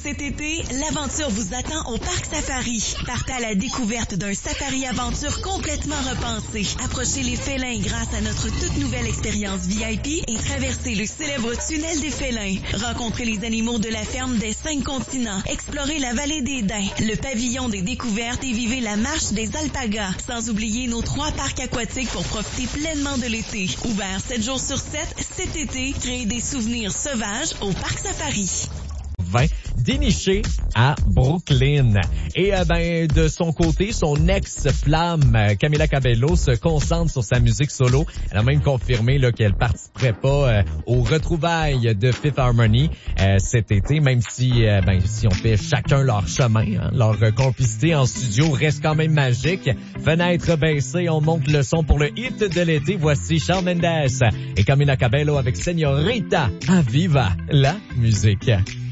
Cet été, l'aventure vous attend au Parc Safari. Partez à la découverte d'un safari-aventure complètement repensé. Approchez les félins grâce à notre toute nouvelle expérience VIP et traversez le célèbre tunnel des félins. Rencontrez les animaux de la ferme des 5 continents. Explorez la vallée des Daims, le pavillon des découvertes et vivez la marche des alpagas. Sans oublier nos 3 parcs aquatiques pour profiter pleinement de l'été. Ouvert 7 jours sur 7, cet été, créez des souvenirs sauvages au Parc Safari. Déniché à Brooklyn. Et de son côté, son ex-flamme, Camila Cabello, se concentre sur sa musique solo. Elle a même confirmé là, qu'elle participerait pas aux retrouvailles de Fifth Harmony cet été, même si si on fait chacun leur chemin, hein, leur complicité en studio reste quand même magique. Fenêtre baissée, on monte le son pour le hit de l'été. Voici Shawn Mendes et Camila Cabello avec Señorita. À Viva la musique.